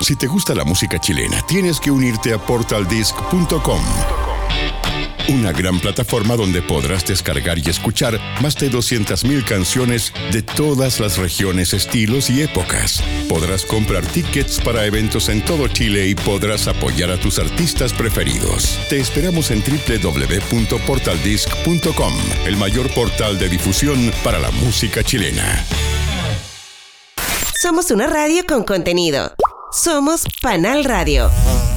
Si te gusta la música chilena, tienes que unirte a portaldisc.com. Una gran plataforma donde podrás descargar y escuchar más de 200,000 canciones de todas las regiones, estilos y épocas. Podrás comprar tickets para eventos en todo Chile y podrás apoyar a tus artistas preferidos. Te esperamos en www.portaldisc.com, el mayor portal de difusión para la música chilena. Somos una radio con contenido. Somos Panal Radio.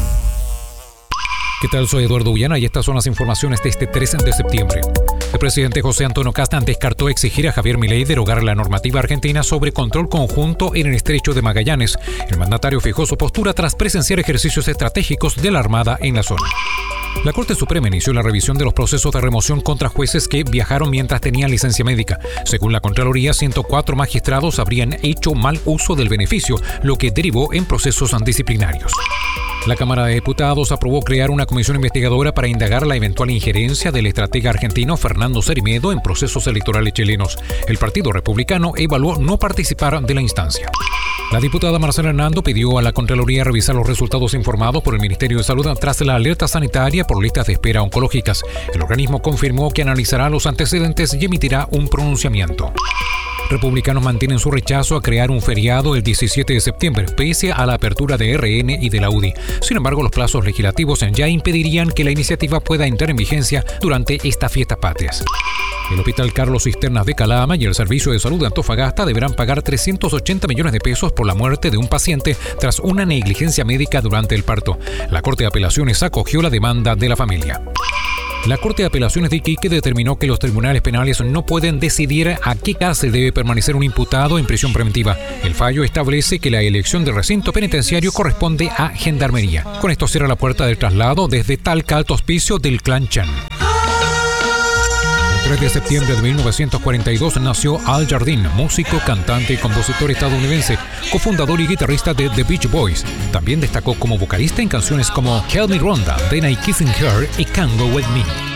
¿Qué tal? Soy Eduardo Ullana y estas son las informaciones de este 3 de septiembre. El presidente José Antonio Kast descartó exigir a Javier Milei derogar la normativa argentina sobre control conjunto en el estrecho de Magallanes. El mandatario fijó su postura tras presenciar ejercicios estratégicos de la Armada en la zona. La Corte Suprema inició la revisión de los procesos de remoción contra jueces que viajaron mientras tenían licencia médica. Según la Contraloría, 104 magistrados habrían hecho mal uso del beneficio, lo que derivó en procesos disciplinarios. La Cámara de Diputados aprobó crear una comisión investigadora para indagar la eventual injerencia del estratega argentino Fernando Cermedo en procesos electorales chilenos. El Partido Republicano evaluó no participar de la instancia. La diputada Marcela Hernando pidió a la Contraloría revisar los resultados informados por el Ministerio de Salud tras la alerta sanitaria por listas de espera oncológicas. El organismo confirmó que analizará los antecedentes y emitirá un pronunciamiento. Republicanos mantienen su rechazo a crear un feriado el 17 de septiembre, pese a la apertura de RN y de la UDI. Sin embargo, los plazos legislativos ya impedirían que la iniciativa pueda entrar en vigencia durante estas fiestas patrias. El Hospital Carlos Cisternas de Calama y el Servicio de Salud de Antofagasta deberán pagar 380 millones de pesos por la muerte de un paciente tras una negligencia médica durante el parto. La Corte de Apelaciones acogió la demanda de la familia. La Corte de Apelaciones de Iquique determinó que los tribunales penales no pueden decidir a qué cárcel debe permanecer un imputado en prisión preventiva. El fallo establece que la elección del recinto penitenciario corresponde a Gendarmería. Con esto cierra la puerta del traslado desde Talca Alto Hospicio del Clan Chan. El 3 de septiembre de 1942 nació Al Jardín, músico, cantante y compositor estadounidense, cofundador y guitarrista de The Beach Boys. También destacó como vocalista en canciones como Help Me Rhonda, Then I Kissing Her y Can't Go With Me.